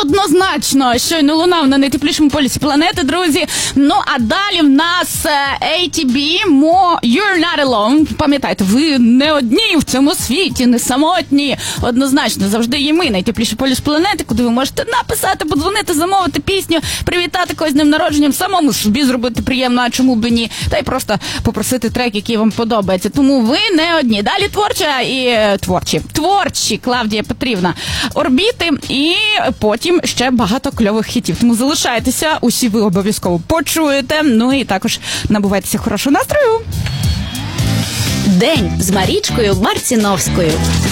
однозначно щойно лунав на найтеплішому полюсі планети, друзі. Ну, а далі в нас ATB, You're Not Alone. Пам'ятайте, ви не одні в цьому світі, не самотні. Однозначно, завжди є ми, найтепліший полюс планети, куди ви можете написати, подзвонити, замовити пісню, привітати когось з днем народженням, самому собі зробити приємно, а чому б і ні. Та й просто попросити трек, який вам подобається. Тому ви не одні. Далі творчі Клавдія Петрівна, Орбіти, і потім ще багато кльових хітів. Тому залишайтеся, усі ви обов'язково почуєте. Ну і також набувайтеся хорошого настрою. День з Марічкою Марціновською.